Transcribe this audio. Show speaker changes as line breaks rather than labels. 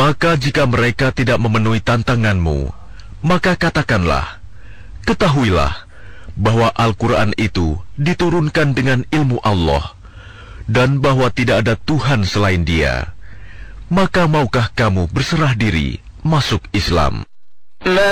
Maka jika mereka tidak memenuhi tantanganmu, maka katakanlah, ketahuilah bahwa Al-Quran itu diturunkan dengan ilmu Allah, dan bahwa tidak ada Tuhan selain Dia. Maka maukah kamu berserah diri masuk Islam?